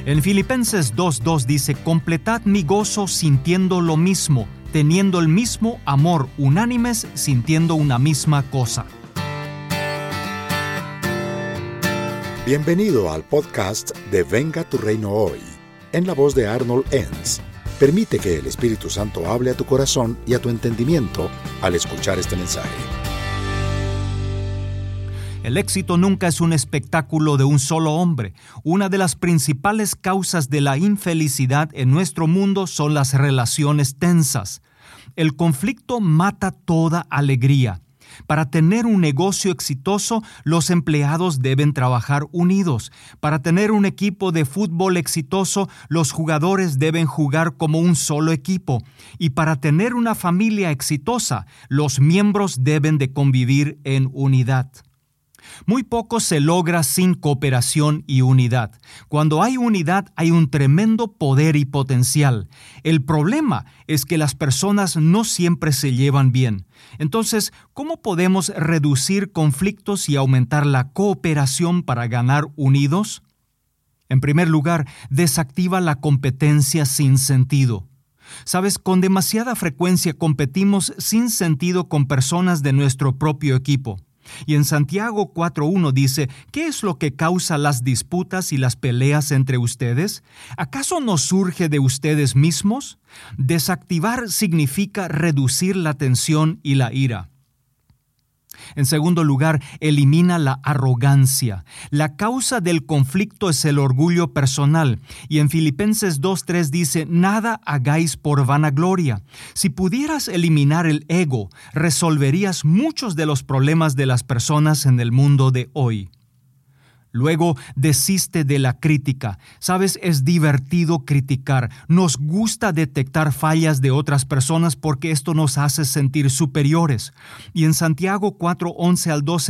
En Filipenses 2:2 dice: completad mi gozo sintiendo lo mismo, teniendo el mismo amor, unánimes, sintiendo una misma cosa. Bienvenido al podcast de Venga tu Reino Hoy, en la voz de Arnold Enns. Permite que el Espíritu Santo hable a tu corazón y a tu entendimiento al escuchar este mensaje. El éxito nunca es un espectáculo de un solo hombre. Una de las principales causas de la infelicidad en nuestro mundo son las relaciones tensas. El conflicto mata toda alegría. Para tener un negocio exitoso, los empleados deben trabajar unidos. Para tener un equipo de fútbol exitoso, los jugadores deben jugar como un solo equipo. Y para tener una familia exitosa, los miembros deben de convivir en unidad. Muy poco se logra sin cooperación y unidad. Cuando hay unidad, hay un tremendo poder y potencial. El problema es que las personas no siempre se llevan bien. Entonces, ¿cómo podemos reducir conflictos y aumentar la cooperación para ganar unidos? En primer lugar, desactiva la competencia sin sentido. Sabes, con demasiada frecuencia competimos sin sentido con personas de nuestro propio equipo. Y en Santiago 4:1 dice: ¿qué es lo que causa las disputas y las peleas entre ustedes? ¿Acaso no surge de ustedes mismos? Desactivar significa reducir la tensión y la ira. En segundo lugar, elimina la arrogancia. La causa del conflicto es el orgullo personal. Y en Filipenses 2:3 dice: nada hagáis por vanagloria. Si pudieras eliminar el ego, resolverías muchos de los problemas de las personas en el mundo de hoy. Luego, desiste de la crítica. Sabes, es divertido criticar. Nos gusta detectar fallas de otras personas porque esto nos hace sentir superiores. Y en Santiago 4:11 al 12